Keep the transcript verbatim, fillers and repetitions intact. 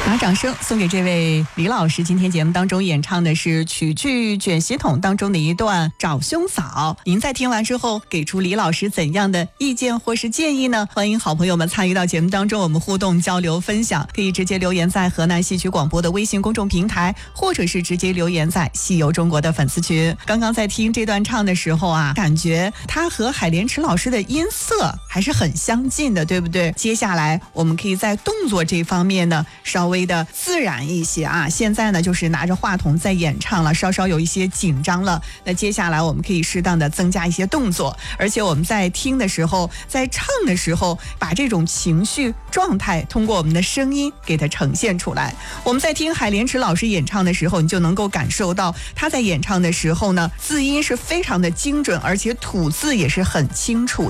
把掌声送给这位李老师，今天节目当中演唱的是曲剧卷席筒当中的一段找兄嫂。您在听完之后给出李老师怎样的意见或是建议呢？欢迎好朋友们参与到节目当中，我们互动交流分享，可以直接留言在河南戏曲广播的微信公众平台，或者是直接留言在戏游中国的粉丝群。刚刚在听这段唱的时候啊，感觉他和海莲池老师的音色还是很相近的，对不对？接下来我们可以在动作这方面呢稍微的自然一些啊。现在呢就是拿着话筒在演唱了，稍稍有一些紧张了，那接下来我们可以适当的增加一些动作，而且我们在听的时候，在唱的时候，把这种情绪状态通过我们的声音给它呈现出来。我们在听海莲池老师演唱的时候，你就能够感受到他在演唱的时候呢，字音是非常的精准，而且吐字也是很清楚的。